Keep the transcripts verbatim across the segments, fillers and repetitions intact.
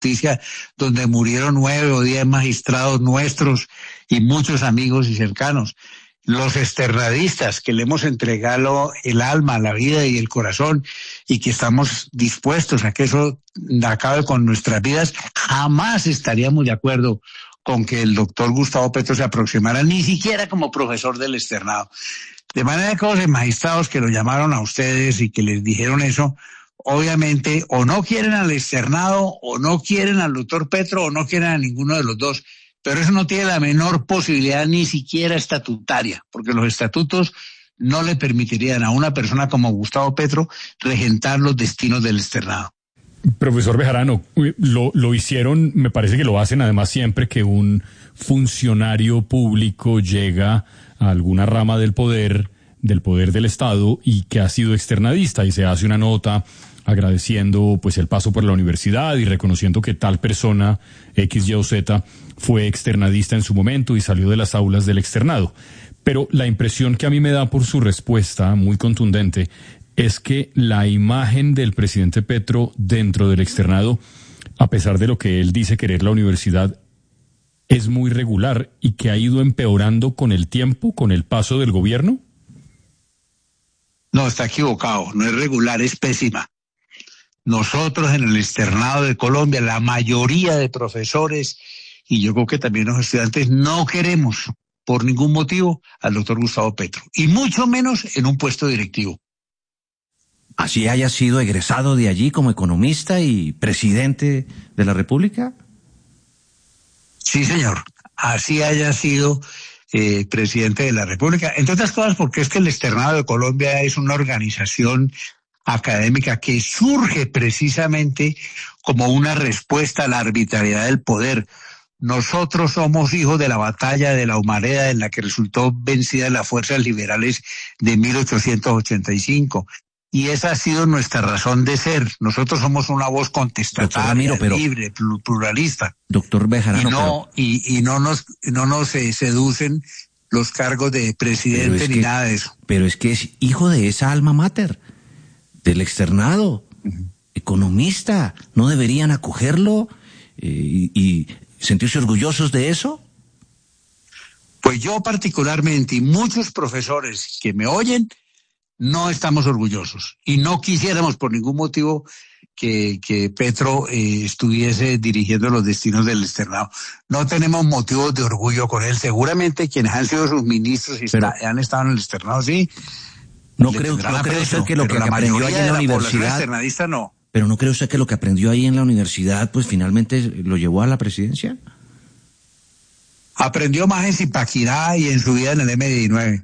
noticia donde murieron nueve o diez magistrados nuestros y muchos amigos y cercanos. Los externadistas que le hemos entregado el alma, la vida y el corazón y que estamos dispuestos a que eso acabe con nuestras vidas, jamás estaríamos de acuerdo con que el doctor Gustavo Petro se aproximara ni siquiera como profesor del externado. De manera que los magistrados que lo llamaron a ustedes y que les dijeron eso, obviamente o no quieren al externado o no quieren al doctor Petro o no quieren a ninguno de los dos. Pero eso no tiene la menor posibilidad ni siquiera estatutaria, porque los estatutos no le permitirían a una persona como Gustavo Petro regentar los destinos del externado. Profesor Bejarano, lo, lo hicieron, me parece que lo hacen además siempre que un funcionario público llega a alguna rama del poder, del poder del Estado y que ha sido externadista y se hace una nota agradeciendo pues el paso por la universidad y reconociendo que tal persona X, Y o Z fue externadista en su momento y salió de las aulas del externado. Pero la impresión que a mí me da por su respuesta, muy contundente, es que la imagen del presidente Petro dentro del externado, a pesar de lo que él dice querer la universidad, es muy regular y que ha ido empeorando con el tiempo, con el paso del gobierno. No, está equivocado, no es regular, es pésima. Nosotros en el externado de Colombia, la mayoría de profesores y yo creo que también los estudiantes no queremos por ningún motivo al doctor Gustavo Petro, y mucho menos en un puesto directivo. ¿Así haya sido egresado de allí como economista y presidente de la República? Sí, señor, así haya sido eh, presidente de la República. Entre otras cosas porque es que el externado de Colombia es una organización académica que surge precisamente como una respuesta a la arbitrariedad del poder. Nosotros somos hijos de la batalla de la Humareda en la que resultó vencida las fuerzas liberales de mil ochocientos ochenta y cinco. Y esa ha sido nuestra razón de ser. Nosotros somos una voz contestataria, Ramiro, pero, libre, pluralista. Doctor Bejarano, y no, pero, y, y no nos, no nos eh, seducen los cargos de presidente ni que, nada de eso. Pero es que es hijo de esa alma mater, del externado, uh-huh. economista. ¿No deberían acogerlo eh, y, y sentirse orgullosos de eso? Pues yo particularmente y muchos profesores que me oyen no estamos orgullosos y no quisiéramos por ningún motivo que, que Petro eh, estuviese dirigiendo los destinos del externado. No tenemos motivos de orgullo con él. Seguramente quienes han sido sus ministros y pero, está, han estado en el externado, sí. No creo, no creo usted que lo que aprendió ahí en la, la universidad, externadista no. Pero no cree usted que lo que aprendió ahí en la universidad, pues finalmente lo llevó a la presidencia. Aprendió más en Zipaquirá y en su vida en el eme diecinueve.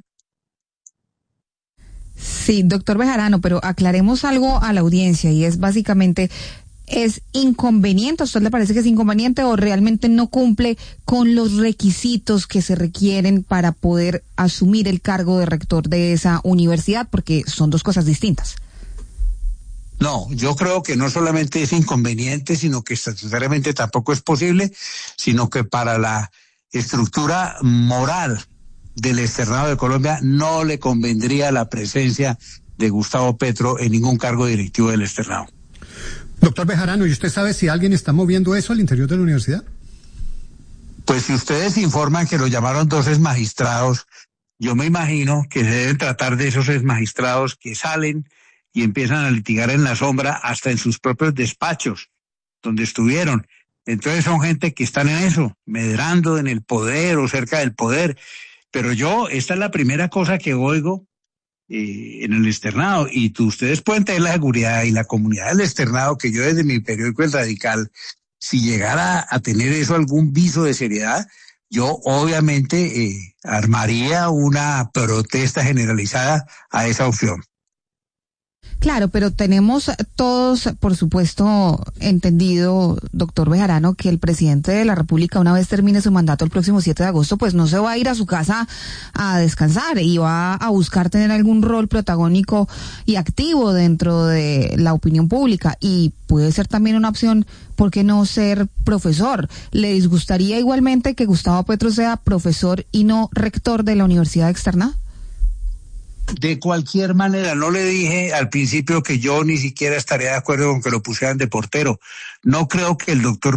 Sí, doctor Bejarano, pero aclaremos algo a la audiencia y es básicamente, ¿es inconveniente? ¿A usted le parece que es inconveniente o realmente no cumple con los requisitos que se requieren para poder asumir el cargo de rector de esa universidad? Porque son dos cosas distintas. No, yo creo que no solamente es inconveniente, sino que estatutariamente tampoco es posible, sino que para la estructura moral del externado de Colombia no le convendría la presencia de Gustavo Petro en ningún cargo directivo del externado. Doctor Bejarano, ¿y usted sabe si alguien está moviendo eso al interior de la universidad? Pues si ustedes informan que lo llamaron dos exmagistrados, yo me imagino que se deben tratar de esos exmagistrados que salen y empiezan a litigar en la sombra hasta en sus propios despachos, donde estuvieron. Entonces son gente que están en eso, medrando en el poder o cerca del poder. Pero yo, esta es la primera cosa que oigo eh, en el externado, y tú, ustedes pueden tener la seguridad y la comunidad del externado que yo desde mi periódico El Radical, si llegara a tener eso algún viso de seriedad, yo obviamente eh, armaría una protesta generalizada a esa opción. Claro, pero tenemos todos, por supuesto, entendido, doctor Bejarano, que el presidente de la República, una vez termine su mandato el próximo siete de agosto, pues no se va a ir a su casa a descansar y va a buscar tener algún rol protagónico y activo dentro de la opinión pública. Y puede ser también una opción, ¿por qué no ser profesor? ¿Le disgustaría igualmente que Gustavo Petro sea profesor y no rector de la Universidad Externa? De cualquier manera, no le dije al principio que yo ni siquiera estaría de acuerdo con que lo pusieran de portero. No creo que el doctor